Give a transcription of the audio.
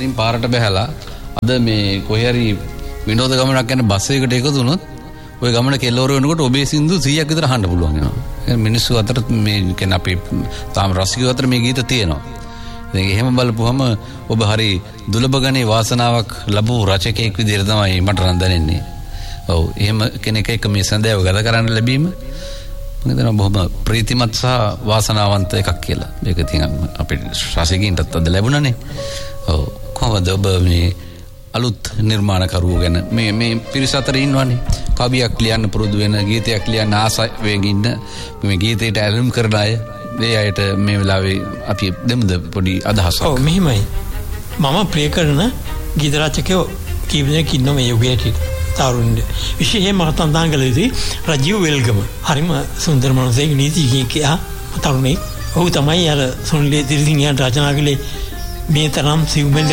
ගෙදරින් පාරට බැහැලා අද මේ කොහේ හරි විනෝද ගමනක් යන බස් එකකට එකතු වුණොත් ওই ගමන කෙල්ලවර වෙනකොට ඔබේ සින්දු 100ක් විතර අහන්න පුළුවන් වෙනවා. මිනිස්සු අතර මේ කියන්නේ අපේ තාම රසිකයෝ අතර මේ ගීත තියෙනවා. ඉතින් එහෙම බලපුවම ඔබ හරි දුලබ ගණේ වාසනාවක් ලැබූ රචකයෙක් විදිහට තමයි මට නම් දැනෙන්නේ. ඔව් එහෙම කෙනෙක් එක්ක මේ සඳයව ගත කරන්න ලැබීම මම හිතනවා බොහොම ප්‍රීතිමත් සහ වාසනාවන්ත එකක් කියලා. මේක ඉතින් අපේ රසිකින්ටත් අද ලැබුණානේ. ඔව් කොහොමද ඔබ මේ අලුත් නිර්මාණකරුවෝ ගැන මේ පිරිස අතර ඉන්නවනේ. කවියක් ලියන්න පුරුදු වෙන, ගීතයක් ලියන්න ආසාවෙන් ඉන්න, මේ ගීතයට ඇලුම් කරන අය, මේ අයට මේ වෙලාවේ අපි දෙමුද පොඩි අදහසක්. ඔව් මෙහිමයි. මම ප්‍රේ කරන ගීත රචකයෝ කීප දෙනෙක් ඉන්නවා මේ යුගයේ තරුණ. විශේෂයෙන්ම මතන්දාන් කළ යුතුයි රජීව් වෙල්ගම. හරිම සුන්දර මනුස්සයෙක්, නීතිඥයෙක් තරුණෙක්. ඔහු තමයි අර සුනිල් තිරිසිංහයන් රචනා කළේ මේ තරම් සිව්බෙන්ද